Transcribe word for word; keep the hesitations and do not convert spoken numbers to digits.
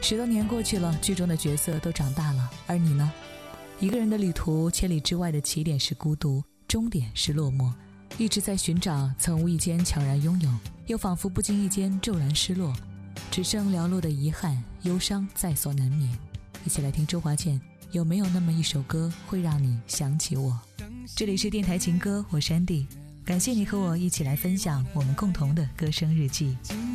十多年过去了，剧中的角色都长大了，而你呢？一个人的旅途，千里之外的起点是孤独，终点是落寞。一直在寻找，曾无意间悄然拥有，又仿佛不经意间骤然失落，只剩寥落的遗憾，忧伤在所难免。一起来听周华健，有没有那么一首歌会让你想起我？这里是电台情歌，我是安迪，感谢你和我一起来分享我们共同的歌声日记。